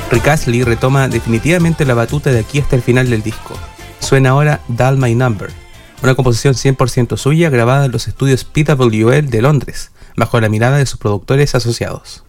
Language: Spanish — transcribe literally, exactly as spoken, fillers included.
Rick Astley retoma definitivamente la batuta de aquí hasta el final del disco. Suena ahora Dial My Number, una composición cien por ciento suya grabada en los estudios P W L de Londres, bajo la mirada de sus productores asociados.